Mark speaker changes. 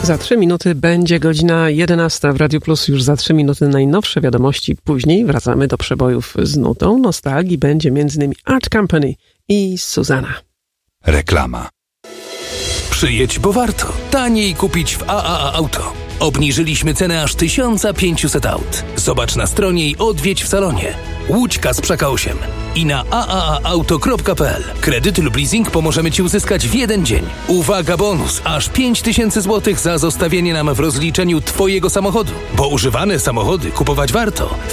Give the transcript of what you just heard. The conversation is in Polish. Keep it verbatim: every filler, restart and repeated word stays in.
Speaker 1: Za trzy minuty będzie godzina jedenasta w Radiu Plus. Już za trzy minuty najnowsze wiadomości. Później wracamy do przebojów z nutą nostalgii. Będzie m.in. Art Company i Suzana.
Speaker 2: Reklama.
Speaker 3: Przyjedź, bo warto. Taniej kupić w A A A Auto. Obniżyliśmy cenę aż tysiąc pięćset aut. Zobacz na stronie i odwiedź w salonie. Łódź Kasprzaka osiem i na a a a auto kropka p l. Kredyt lub leasing pomożemy Ci uzyskać w jeden dzień. Uwaga, bonus! Aż pięć tysięcy złotych za zostawienie nam w rozliczeniu Twojego samochodu. Bo używane samochody kupować warto.